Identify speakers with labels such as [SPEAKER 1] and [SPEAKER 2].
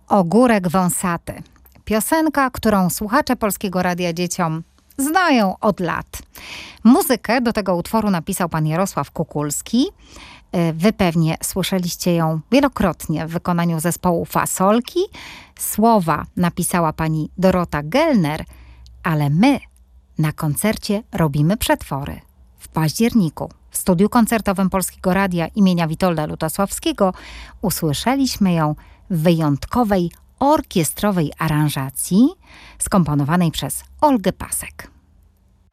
[SPEAKER 1] Ogórek wąsaty. Piosenka, którą słuchacze Polskiego Radia Dzieciom znają od lat. Muzykę do tego utworu napisał pan Jarosław Kukulski. Wy pewnie słyszeliście ją wielokrotnie w wykonaniu zespołu Fasolki. Słowa napisała pani Dorota Gelner, ale my na koncercie robimy przetwory. W październiku w studiu koncertowym Polskiego Radia imienia Witolda Lutosławskiego usłyszeliśmy ją w wyjątkowej orkiestrowej aranżacji skomponowanej przez Olgę Pasek.